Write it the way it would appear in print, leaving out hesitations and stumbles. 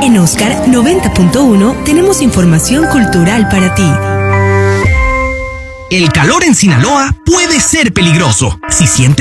En Oscar 90.1 tenemos información cultural para ti. El calor en Sinaloa puede ser peligroso. Si sientes